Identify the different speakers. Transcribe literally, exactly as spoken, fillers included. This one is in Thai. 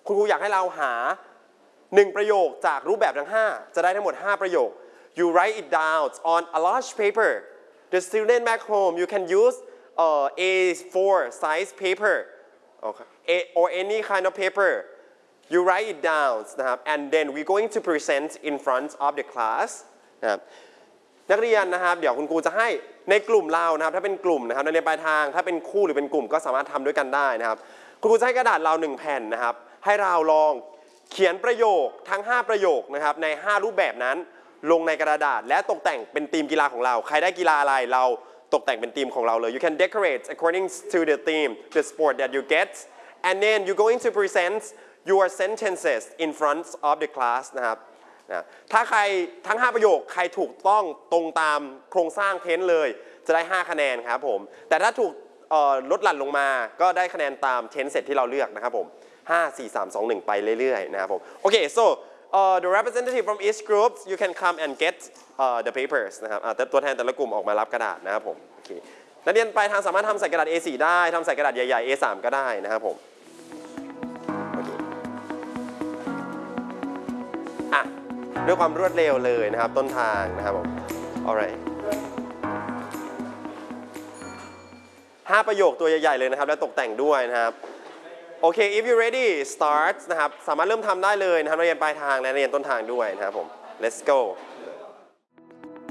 Speaker 1: คุณครูอยากให้เราหาหนึ่งประโยคจากรูปแบบทั้งห้าจะได้ทั้งหมดห้าประโยค you write it down on a large paper the student back home you can use uh, A four size paper okay. or any kind of paper you write it down นะครับ and then we're going to present in front of the class นะครับนักเรียนนะครับเดี๋ยวคุณครูจะให้ในกลุ่มเรานะครับถ้าเป็นกลุ่มนะครับนักเรียนปลายทางถ้าเป็นคู่หรือเป็นกลุ่มก็สามารถทำด้วยกันได้นะครับคุณครูจะให้กระดาษเราหนึ่งแผ่นนะครับให้เราลองเขียนประโยคทั้งห้าประโยคนะครับในห้ารูปแบบนั้นลงในกระดาษและตกแต่งเป็นธีมกีฬาของเราใครได้กีฬาอะไรเราตกแต่งเป็นธีมของเราเลย you can decorate according to the theme the sport that you get and then you're going to present your sentences in front of the class นะครับนะถ้าใครทั้งห้าประโยคใครถูกต้องตรงตามโครงสร้างเพ้นเลยจะได้ห้าคะแนนครับผมแต่ถ้าถูกลดหลั่นลงมาก็ได้คะแนนตามเทนเซตที่เราเลือกนะครับผมห้า สี่ สาม สอง หนึ่งไปเรื่อยๆนะครับผมโอเค so uh, the representative from each group you can come and get uh, the papers นะครับตัวแทนแต่ละกลุ่มออกมารับกระดาษนะครับผมโอเคนักเรียนปลายทางสามารถทำใส่กระดาษ เอ โฟร์ ได้ทำใส่กระดาษใหญ่ๆ เอ ทรี ก็ได้นะครับผมอ่ะด้วยความรวดเร็วเลยนะครับต้นทางนะครับผม alright ห้าประโยคตัวใหญ่ๆเลยนะครับและตกแต่งด้วยนะครับโอเค if you ready start นะครับสามารถเริ่มทำได้เลยนะครับนักเรียนปลายทางและนักเรียนต้นทางด้วยนะครับผม let's go